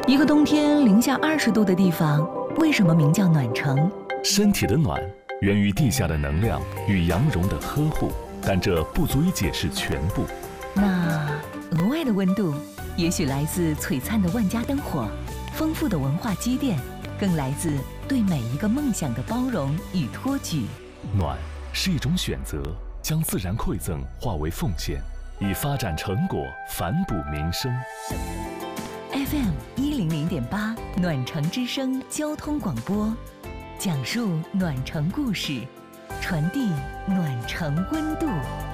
一个冬天零下20度的地方，为什么名叫暖城？ 身体的暖源于地下的能量与阳绒的呵护，但这不足以解释全部。 那额外的温度，也许来自璀璨的万家灯火，丰富的文化积淀，更来自对每一个梦想的包容与托举。 暖是一种选择，将自然馈赠化为奉献，以发展成果反哺民生。 FM100.8暖城之声交通广播，讲述暖城故事，传递暖城温度。